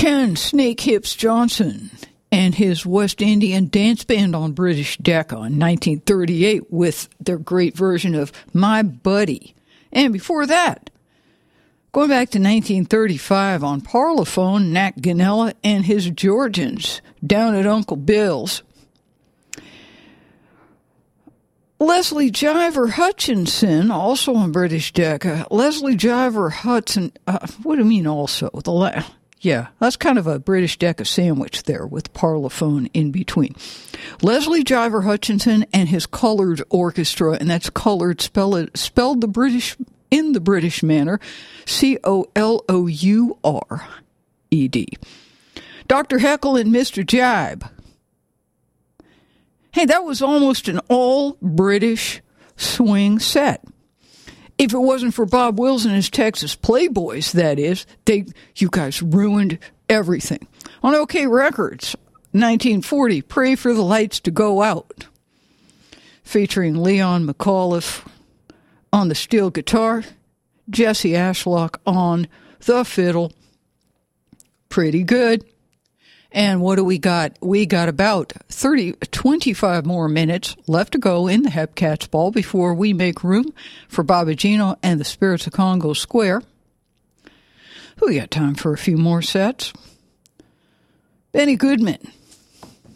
Ken Snake Hips Johnson and his West Indian dance band on British Decca in 1938 with their great version of My Buddy. And before that, going back to 1935 on Parlophone, Nat Ganella and his Georgians down at Uncle Bill's. Leslie Jiver Hutchinson, also on British Decca. Leslie Jiver Hudson, what do you mean also? Yeah, that's kind of a British Decca sandwich there with Parlophone in between. Leslie Jiver Hutchinson and his Colored Orchestra, and that's colored spelled the British manner, Colored. Dr. Heckle and Mr. Jibe. Hey, that was almost an all-British swing set. If it wasn't for Bob Wills and his Texas Playboys, that is, you guys ruined everything. On OK Records, 1940, Pray for the Lights to Go Out, featuring Leon McAuliffe on the steel guitar, Jesse Ashlock on the fiddle. Pretty good. And what do we got? We got about 25 more minutes left to go in the Hepcats Ball before we make room for Bobby Gino and the Spirits of Congo Square. We got time for a few more sets. Benny Goodman